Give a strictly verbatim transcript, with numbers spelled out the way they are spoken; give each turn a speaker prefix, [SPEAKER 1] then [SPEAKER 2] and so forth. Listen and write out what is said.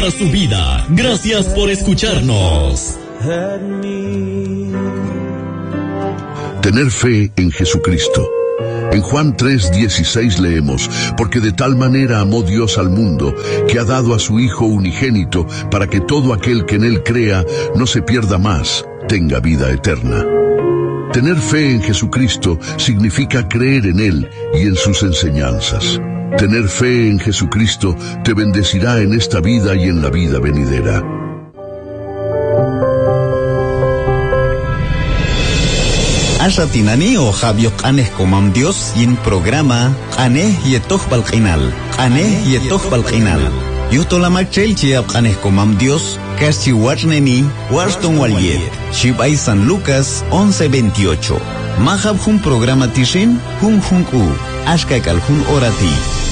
[SPEAKER 1] para su vida. Gracias por escucharnos.
[SPEAKER 2] Tener fe en Jesucristo. En Juan tres dieciséis leemos: porque de tal manera amó Dios al mundo, que ha dado a su Hijo unigénito, para que todo aquel que en él crea no se pierda más, tenga vida eterna. Tener fe en Jesucristo significa creer en Él y en sus enseñanzas. Tener fe en Jesucristo te bendecirá en esta vida y en la vida venidera.
[SPEAKER 3] Ashatinani o Javio Qanes Comam Dios y en programa Qanes Yetoch Balqinal. Qanes Yetoch Balqinal. Yutola Machelchi a Qanes Comam Dios, Casi Warneni, Warston Waliet. Shibai San Lucas once veintiocho. Mahab Hun programa Tishin, Hun Hun U. Ashkakal Hun Orati.